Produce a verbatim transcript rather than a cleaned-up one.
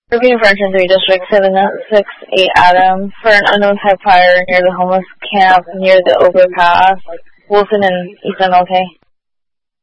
Repeating for Engine three District seven six eight Adam for an unknown type fire near the homeless camp near the overpass. Wilson and Ethan, okay?